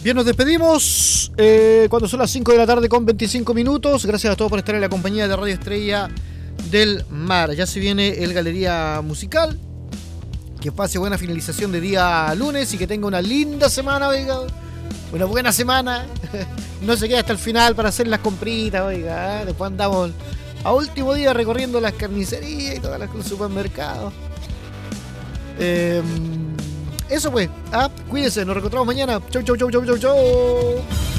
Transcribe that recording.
Bien, nos despedimos cuando son las 5 de la tarde con 25 minutos. Gracias a todos por estar en la compañía de Radio Estrella del Mar. Ya se viene el Galería Musical. Que pase buena finalización de día lunes y que tenga una linda semana, oiga. Una buena semana. No se quede hasta el final para hacer las compritas, oiga. Después andamos a último día recorriendo las carnicerías y todas las supermercados. Eso pues. Cuídense, nos reencontramos mañana. Chau, chau, chau, chau, chau, chau.